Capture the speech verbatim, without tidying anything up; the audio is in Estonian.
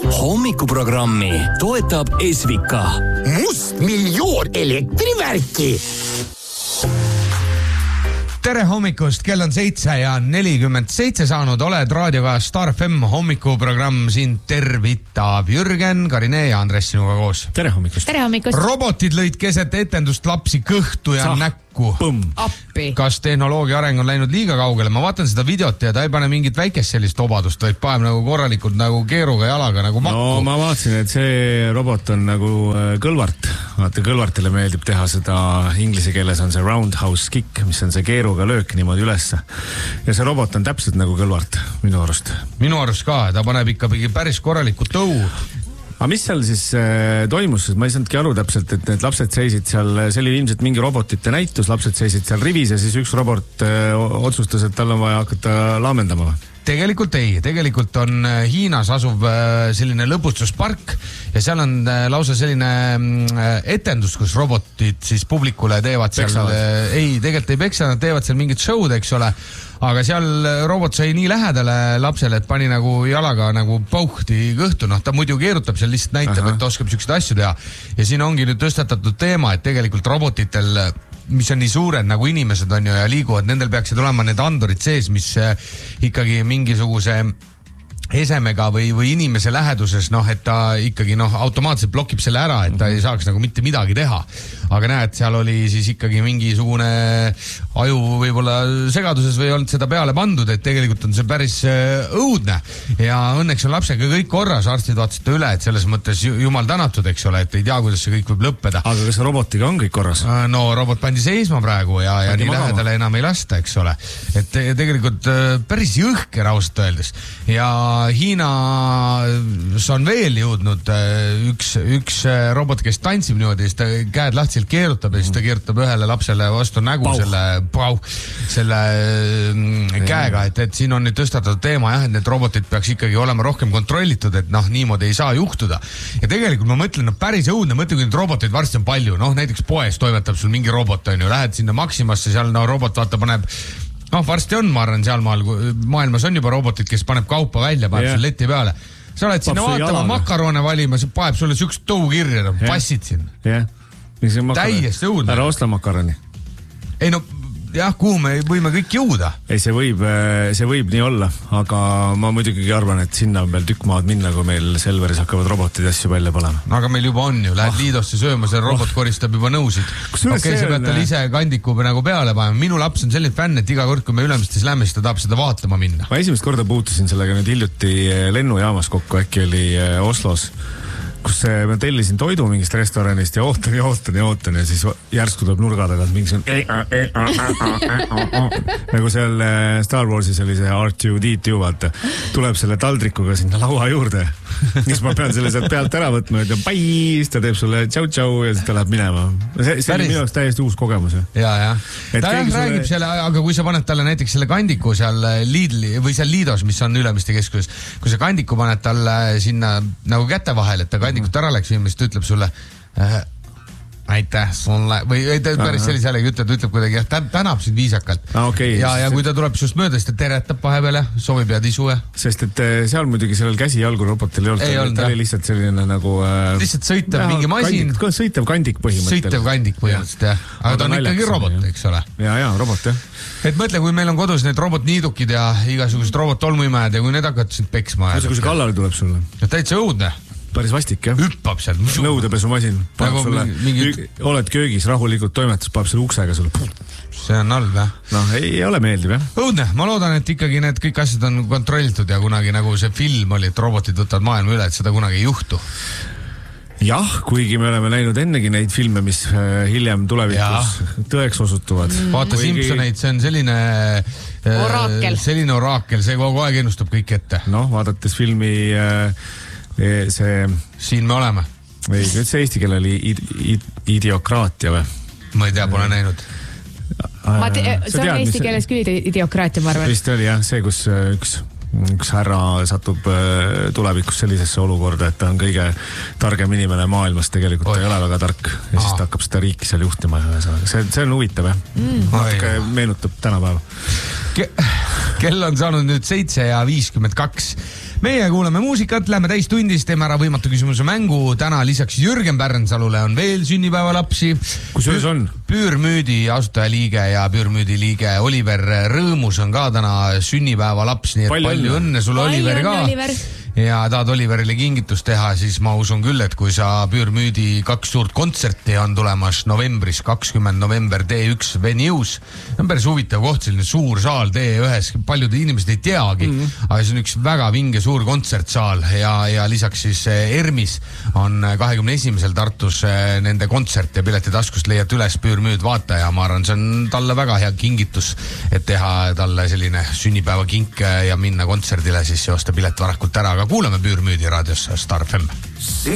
Hommikuprogrammi toetab Esvika. Must miljoon elektrivärki. Tere hommikust, kell on seitse ja nelikümmend seitse saanud, oled raadioga Star F M hommikuprogramm, siin tervitab Jürgen, Karine ja Andres sinuga koos. Tere hommikust. Tere hommikust. Robotid lõid keset etendust lapsi kõhtu ja Sah. näkku. Appi. Kas tehnoloogia areng on läinud liiga kaugele? Ma vaatan seda videot ja ta ei pane mingit väikest sellist obadust, vaid paneb nagu korralikult nagu keeruga jalaga nagu makku. No ma vaatasin, et see robot on nagu kõlvart. Vaata, kõlvartile meeldib teha seda, inglise keeles on see roundhouse kick, mis on see keeruga löök niimoodi ülesse. Ja see robot on täpselt nagu kõlvart, minu arust. Minu arust ka, ta paneb ikka päris korraliku tõu. Aga mis seal siis äh, toimus? Ma ei saanudki aru täpselt, et need lapsed seisid seal, see oli ilmselt mingi robotite näitus, lapsed seisid seal rivis ja siis üks robot äh, otsustas, et tal on vaja hakata laamendama. Tegelikult ei, tegelikult on Hiinas asuv selline lõbustuspark ja seal on lausa selline etendus, kus robotid siis publikule teevad seal, Peksavad. ei, tegelikult ei peksa, nad teevad seal mingit show'd, eks ole, aga seal robot sai nii lähedale lapsele, et pani nagu jalaga nagu pauhti kõhtu, noh ta muidu keerutab seal, lihtsalt näitab, Aha. et ta oskab siukseid asju teha ja siin ongi nüüd tõstatatud teema, et tegelikult robotitel mis on nii suured nagu inimesed on ju ja liiguvad, nendel peaksid olema need andurid sees, mis ikkagi mingisuguse esemega või, või inimese läheduses, noh, et ta ikkagi noh, automaatselt blokib selle ära, et ta ei saaks nagu mitte midagi teha. Aga näed, seal oli siis ikkagi mingisugune aju võib-olla segaduses või olnud seda peale pandud, et tegelikult on see päris õudne. Ja õnneks on lapsega kõik korras, arstid vaatasid üle, et selles mõttes jumal tänatud, eks ole, et ei tea, kuidas see kõik võib lõppeda. Aga kas robotiga on kõik korras? No robot pandi seisma praegu ja, ja nii lähedale enam ei lasta, eks ole. Et tegelikult päris jõhker ausalt öeldes. Ja Hiinas on veel jõudnud üks, üks robot, kes tantsib niimoodi, siis ta käed lahtiselt keerutab ja siis ta keerutab ühele lapsele vastu nägu pauh. selle, pauh, selle käega, et, et siin on nüüd tõstatatud teema jah, et need robotid peaks ikkagi olema rohkem kontrollitud, et noh, niimoodi ei saa juhtuda. Ja tegelikult ma mõtlen, no päris õudne, mõtlen, kui need roboteid varsti on palju, noh näiteks poes toimetab sul mingi robot, on ju, lähed sinna Maximasse, seal no robot vaata paneb noh, varsti on, ma arvan, sealmaal, maailmas on juba robotid, kes paneb kaupa välja, paneb yeah. selle leti peale. Sa oled sinna vaatama makarone valima, see paeb sulle sükst tõukirja, no, yeah. passid siin. jah, yeah. täiesti õudne. Ära osta makaroni. Ei no, jah, kuhu me võime kõik jõuda? Ei, see võib, see võib nii olla, aga ma muidugi arvan, et sinna on veel tükk maad minna, kui meil Selveris hakkavad robotid asju välja palema. No aga meil juba on ju, lähed oh. Liidosse sööma, see robot oh. koristab juba nõusid. Okei, okay, see pead tal ise kandiku nagu peale panema. Minu laps on selline fänn, et iga kord, kui me ülemistes lämme, siis ta tahab seda vaatama minna. Ma esimest korda puutusin sellega nüüd hiljuti lennujaamas kokku, äkki oli Oslos, kus ma tellisin toidu mingist restoranist ja ootan ja ootan ja ootan ja siis järsku tuleb nurga tagant mingi nagu seal Star Warsis oli see R two D two, vaata, tuleb selle taldrikuga sinna laua juurde siis ma pean selle sealt pealt ära võtma ja pais, ta teeb sulle tšau-tšau ja siis ta läheb minema. See, see oli minu jaoks täiesti uus kogemus. Ja, ja. Ta jah räägib sulle... selle, aga kui sa paned talle näiteks selle kandiku seal Lidli või seal Liidos, mis on Ülemiste keskuses, kui sa kandiku paned talle sinna nagu käte vahel, et ta kandikut ära läks viimast, ta ütleb sulle äh, aitäh sulle, või ei, ta päris sellise häälega ütleb, ta ütleb kuidagi, jah, tänab sind viisakalt. Ah, okay. Ja, ja kui ta tuleb just mööda, siis ta teretab vahepeale, soovib ja tisu. Sest et seal muidugi sellel käsi-jalgu robotil ei olnud, ei olnud ta oli lihtsalt selline nagu... Äh, lihtsalt sõitev ja, mingi masin. Kandik, sõitev kandik põhimõtteliselt. Sõitev kandik põhimõtteliselt, jah. Aga, aga ta on ikkagi robot, eks ole. Ja, ja, robot, jah. Et mõtle, kui meil on kodus need robotniidukid ja igasugused robot-tolmuimajad ja kui need hakkad sind peksma. Kui see kallale tuleb sulle. Ja täitsa õudne. Päris vastik, jah. Hüppab seal. Nõudepesumasin. Nagu sulle, mingi... Oled köögis rahulikult toimetus, paab selle uksega sulle. See on halb, jah? Noh, ei, ei ole meeldiv, jah. Õudne. Ma loodan, et ikkagi need kõik asjad on kontrollitud ja kunagi nagu see film oli, et robotid võtavad maailma üle, et seda kunagi ei juhtu. Jah, kuigi me oleme näinud ennegi neid filme, mis hiljem tulevikus ja. tõeks osutuvad. Mm. Vaata kuigi... Simpsoneid, see on selline... Oraakel. Selline oraakel, see kogu aeg ennustab kõik ette. Noh, vaadates filmi... see... Siin me oleme. Ei, see eesti keel oli id, id, idiokraatia või? Ma ei tea, pole näinud. Ma te, see on eesti keeles küll idiokraatia, ma arvan. Vist oli jah, see, kus üks, üks härra satub tulevikus sellisesse olukorda, et ta on kõige targem inimene maailmas, tegelikult ta ei ole väga tark ja Aha. siis ta hakkab seda riiki seal juhtima. See, see on huvitav, jah? Mm. Natuke meenutab tänapäeva. Ke... kell on saanud nüüd seitse ja viiskümmend kaks. Meie kuulame muusikat, lähme täistundis, teeme ära võimatu küsimuse mängu. Täna lisaks Jürgen Pärnsalule on veel sünnipäevalapsi. Kusjuures on? Püürmüüdi asutajaliige ja Püürmüüdi liige Oliver Rõõmus on ka täna sünnipäevalaps, nii et palju, palju õnne sulle, Oliver, ka. Oliver. Ja tahad Oliverile kingitust teha, siis ma usun küll, et kui sa Püürmüüdi kaks suurt kontserti on tulemas novembris, kakskümmend november D üks Venues, on päris huvitav koht, selline suur saal D ühes, paljud inimesed ei teagi, mm -hmm. aga see on üks väga vinge suur kontsertsaal ja, ja lisaks siis Ermis on kahekümne esimesel Tartus nende kontsert ja pileti taskust leiad üles Püürmüüd vaata ja ma arvan, see on talle väga hea kingitus, et teha talle selline sünnipäeva kink ja minna kontserdile, siis joosta pilet varakult ära, aga kuulame Püürmüüdi raadios Star F M.